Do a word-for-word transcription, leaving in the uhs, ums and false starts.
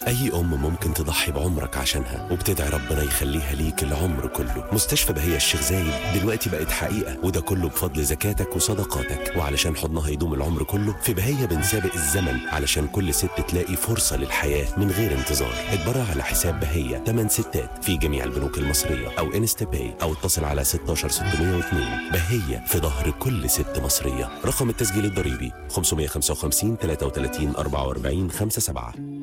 أي أم ممكن تضحي بعمرك عشانها وبتدعي ربنا يخليها ليك العمر كله. مستشفى بهية الشيخ زايد دلوقتي بقت حقيقة، وده كله بفضل زكاتك وصدقاتك. وعلشان حضنها يدوم العمر كله، في بهية بنسابق الزمن علشان كل ست تلاقي فرصة للحياة من غير انتظار. اتبرع على حساب بهية تمن ستات في جميع البنوك المصرية أو انستا باي، أو اتصل على ستاشر ستمية واتنين. بهية في ظهر كل ست مصرية. رقم التسجيل الضريبي خمسمية وخمسة وخمسين تلاتة وتلاتين أربعة وأربعين خمسة سبعة.